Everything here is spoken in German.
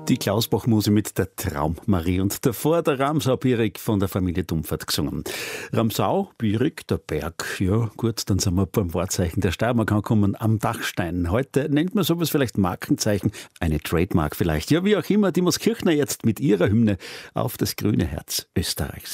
Die Klausbach-Muse mit der Traummarie und davor der Ramsau-Bierig von der Familie Dumpfert gesungen. Ramsau, Bierig, der Berg, ja gut, dann sind wir beim Wahrzeichen der Steiermark angekommen, am Dachstein. Heute nennt man sowas vielleicht Markenzeichen, eine Trademark vielleicht. Ja, wie auch immer, die Moskirchner jetzt mit ihrer Hymne auf das grüne Herz Österreichs.